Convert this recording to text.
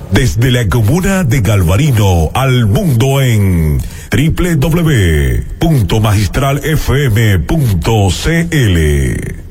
desde la comuna de Galvarino al mundo en www.magistralfm.cl.